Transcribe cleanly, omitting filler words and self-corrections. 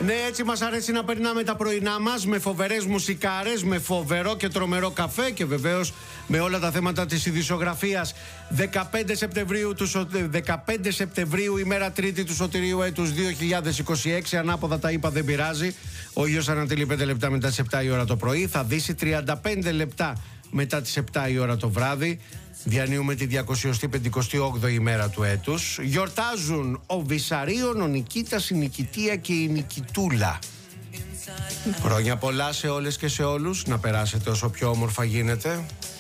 Ναι, έτσι μας αρέσει να περνάμε τα πρωινά μας, με φοβερές μουσικάρες, με φοβερό και τρομερό καφέ και βεβαίως με όλα τα θέματα της ειδησιογραφίας. 15 Σεπτεμβρίου, ημέρα Τρίτη του Σωτηρίου έτους 2026. Ανάποδα τα είπα, δεν πειράζει. Ο ήλιος ανατελεί 5 λεπτά μετά τις 7 η ώρα το πρωί. Θα δύσει 35 λεπτά μετά τις 7 η ώρα το βράδυ. Διανύουμε τη 258η ημέρα του έτους. Γιορτάζουν ο Βυσαρίων, ο Νικήτας, η Νικητία και η Νικητούλα. Χρόνια πολλά σε όλες και σε όλους. Να περάσετε όσο πιο όμορφα γίνεται.